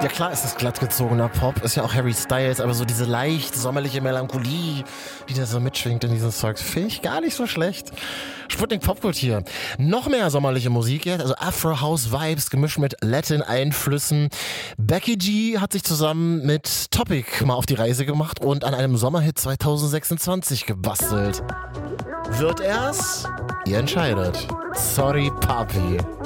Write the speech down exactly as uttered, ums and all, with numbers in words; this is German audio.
Ja klar ist das glattgezogener Pop, ist ja auch Harry Styles, aber so diese leicht sommerliche Melancholie, die da so mitschwingt in diesem Zeug, finde ich gar nicht so schlecht. Sputnik Popkultur. Noch mehr sommerliche Musik jetzt, also Afro-House-Vibes gemischt mit Latin-Einflüssen. Becky G hat sich zusammen mit Topic mal auf die Reise gemacht und an einem Sommerhit zwanzig sechsundzwanzig gebastelt. Wird er's? Ihr entscheidet. Sorry, Papi.